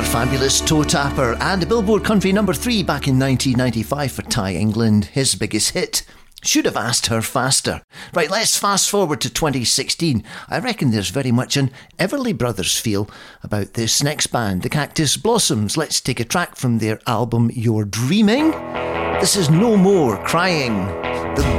Fabulous toe tapper and a Billboard Country #3 back in 1995 for Ty England, his biggest hit. Should have asked her faster. Right, let's fast forward to 2016. I reckon there's very much an Everly Brothers feel about this next band, the Cactus Blossoms. Let's take a track from their album You're Dreaming. This is No More Crying. The